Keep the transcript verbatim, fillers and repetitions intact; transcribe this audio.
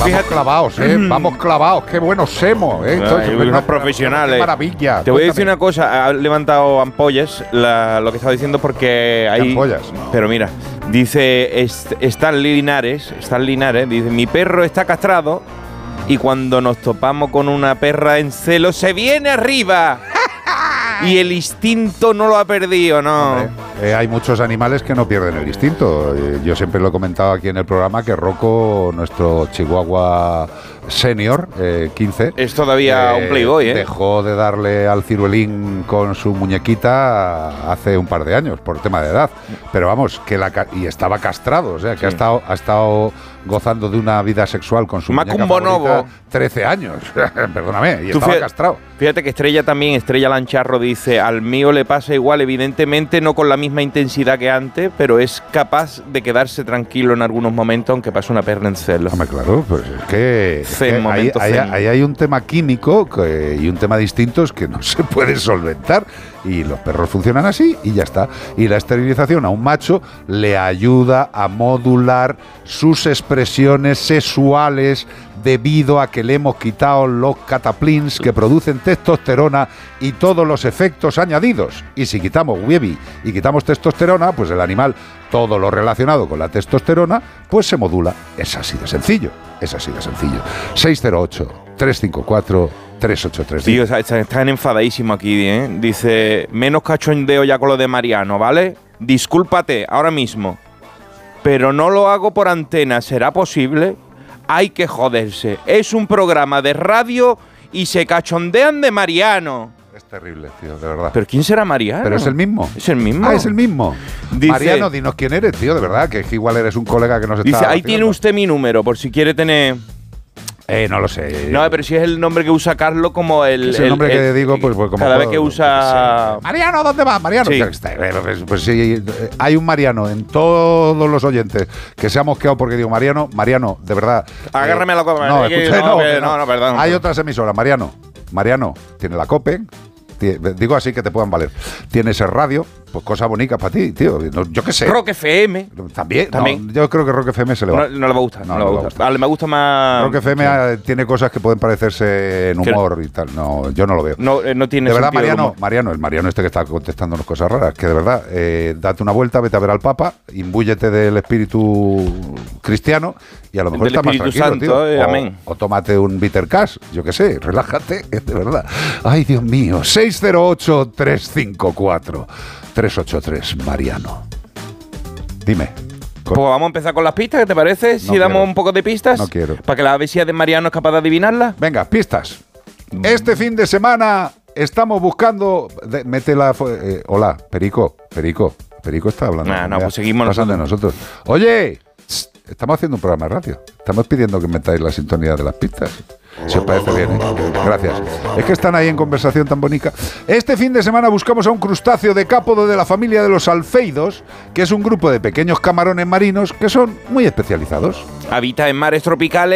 Vamos clavados, ¿eh? Vamos clavados. Qué buenos semos, ¿eh? No, hay unos profesionales. Qué maravilla. Te voy a decir una cosa. Ha levantado ampollas la, lo que estaba diciendo porque hay... Ampollas. Pero mira, dice Stan Linares, Stan Linares, dice, mi perro está castrado y cuando nos topamos con una perra en celo se viene arriba. Y el instinto no lo ha perdido, ¿no? Hombre, eh, hay muchos animales que no pierden el instinto. Eh, yo siempre lo he comentado aquí en el programa que Rocco, nuestro chihuahua senior, eh, quince... Es todavía eh, un playboy, ¿eh? Dejó de darle al ciruelín con su muñequita hace un par de años, por tema de edad. Pero vamos, que la y estaba castrado, o sea, que sí. ha, estado, ha estado gozando de una vida sexual con su muñeca favorita trece años. Perdóname, y estaba fíjate, castrado. Fíjate que Estrella también, Estrella Lancharro dice, al mío le pasa igual, evidentemente no con la misma intensidad que antes, pero es capaz de quedarse tranquilo en algunos momentos aunque pase una perra en celo. Hombre, claro, pues es que, es zen, que ahí, ahí, ahí hay un tema químico que, y un tema de instintos que no se puede solventar. Y los perros funcionan así y ya está. Y la esterilización a un macho le ayuda a modular sus expresiones sexuales debido a que le hemos quitado los cataplins que producen testosterona y todos los efectos añadidos. Y si quitamos huevi y quitamos testosterona, pues el animal, todo lo relacionado con la testosterona, pues se modula. Es así de sencillo. Es así de sencillo. seis cero ocho, tres cinco cuatro, tres ocho tres. Tío, están enfadadísimos aquí, ¿eh? Dice, menos cachondeo ya con lo de Mariano, ¿vale? Discúlpate ahora mismo, pero no lo hago por antena, ¿será posible? Hay que joderse. Es un programa de radio y se cachondean de Mariano. Es terrible, tío, de verdad. ¿Pero quién será Mariano? Pero es el mismo. ¿Es el mismo? Ah, es el mismo. Dice, Mariano, dinos quién eres, tío, de verdad, que igual eres un colega que nos está... Dice, ahí vacilando. tiene usted mi número, por si quiere tener... Eh, no lo sé. No, pero si es el nombre que usa Carlos como el... Es el, el nombre el, que digo, pues, pues como... Cada vez que usa... Mariano, ¿dónde vas? Mariano. Sí. Pues, pues sí, hay un Mariano en todos los oyentes que se ha mosqueado porque digo, Mariano, Mariano, de verdad... Agárrame eh, la copa. No, que, escucha, no, no, que, no, no, no, perdón. Hay otras emisoras, Mariano. Mariano tiene la COPE, digo así que te puedan valer. Tienes el radio, pues cosas bonitas para ti, tío. No, yo qué sé. Rock F M. También. También. No, yo creo que Rock F M se le va. No, no le va a gustar. No, no, no le no va a gustar. Vale, me gusta más. Rock F M sí. Tiene cosas que pueden parecerse en humor ¿Qué? Y tal. No, yo no lo veo. No, eh, no tiene de verdad, Mariano, de Mariano, el Mariano este que está contestándonos cosas raras, que de verdad, eh, date una vuelta, vete a ver al Papa, imbúyete del espíritu cristiano y a lo mejor del estás más tranquilo, Santo, tío. Eh, o, amén. o tómate un bitter cash, yo qué sé, relájate, de verdad. Ay, Dios mío. seis cero ocho, tres cinco cuatro, tres ocho tres, Mariano. Dime. Pues vamos a empezar con las pistas, ¿qué te parece? Si no damos quiero. un poco de pistas. No quiero. Para que la besía de Mariano es capaz de adivinarla. Venga, pistas. Este fin de semana estamos buscando... De, mete la... Eh, hola, Perico, Perico. Perico está hablando. Nah, no, pues seguimos pasando nosotros. de nosotros. Oye, tss, estamos haciendo un programa de radio. Estamos pidiendo que metáis la sintonía de las pistas. Si os parece bien, ¿eh? Gracias. Es que están ahí en conversación tan bonita. Este fin de semana buscamos a un crustáceo decápodo de la familia de los alfeidos, que es un grupo de pequeños camarones marinos que son muy especializados. Habita en mares tropicales